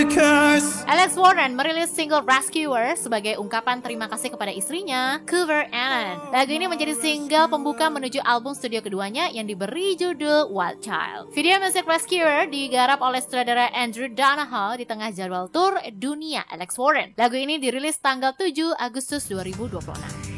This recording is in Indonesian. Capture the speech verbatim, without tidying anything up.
Alex Warren merilis single Rescuer sebagai ungkapan terima kasih kepada istrinya, Cover Ann. Lagu ini menjadi single pembuka menuju album studio keduanya yang diberi judul Wild Child. Video musik Rescuer digarap oleh sutradara Andrew Donahoe di tengah jadwal tur dunia Alex Warren. Lagu ini dirilis tanggal tujuh Agustus dua ribu dua puluh enam.